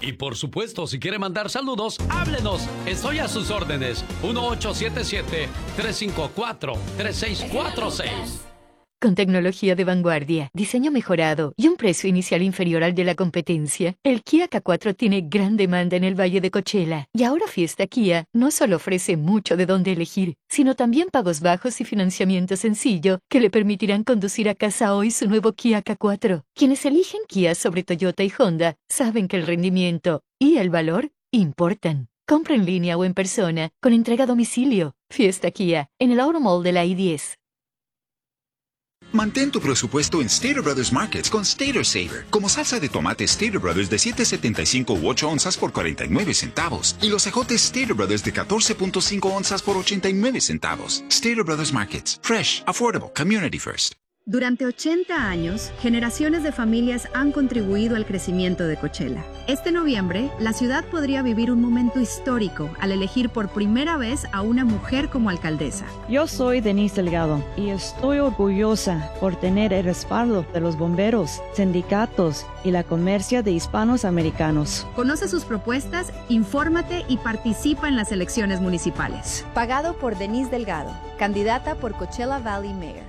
Y por supuesto, si quiere mandar saludos, háblenos. Estoy a sus órdenes. 1877-354-3646. Con tecnología de vanguardia, diseño mejorado y un precio inicial inferior al de la competencia, el Kia K4 tiene gran demanda en el Valle de Coachella. Y ahora Fiesta Kia no solo ofrece mucho de dónde elegir, sino también pagos bajos y financiamiento sencillo que le permitirán conducir a casa hoy su nuevo Kia K4. Quienes eligen Kia sobre Toyota y Honda saben que el rendimiento y el valor importan. Compra en línea o en persona con entrega a domicilio. Fiesta Kia, en el Auto Mall de la I-10. Mantén tu presupuesto en Stater Brothers Markets con Stater Saver. Como salsa de tomate Stater Brothers de 7.75 u 8 onzas por 49 centavos. Y los ejotes Stater Brothers de 14.5 onzas por 89 centavos. Stater Brothers Markets. Fresh, affordable, community first. Durante 80 años, generaciones de familias han contribuido al crecimiento de Coachella. Este noviembre, la ciudad podría vivir un momento histórico al elegir por primera vez a una mujer como alcaldesa. Yo soy Denise Delgado y estoy orgullosa por tener el respaldo de los bomberos, sindicatos y la comercia de hispanos americanos. Conoce sus propuestas, infórmate y participa en las elecciones municipales. Pagado por Denise Delgado, candidata por Coachella Valley Mayor.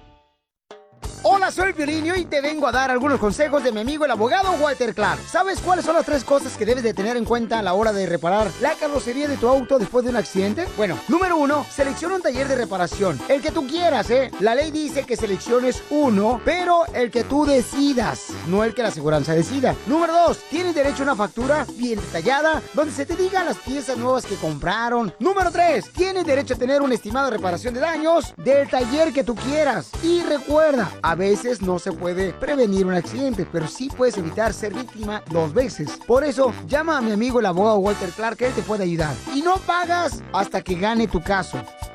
Hola, soy el Piolín y hoy te vengo a dar algunos consejos de mi amigo el abogado Walter Clark. ¿Sabes cuáles son las 3 cosas que debes de tener en cuenta a la hora de reparar la carrocería de tu auto después de un accidente? Bueno, número 1, selecciona un taller de reparación. El que tú quieras, ¿eh? La ley dice que selecciones uno, pero el que tú decidas, no el que la aseguranza decida. Número 2, tienes derecho a una factura bien detallada, donde se te digan las piezas nuevas que compraron. Número 3, tienes derecho a tener un estimado de reparación de daños del taller que tú quieras. Y recuerda, a veces no se puede prevenir un accidente, pero sí puedes evitar ser víctima 2 veces. Por eso, llama a mi amigo el abogado Walter Clark, que él te puede ayudar. Y no pagas hasta que gane tu caso.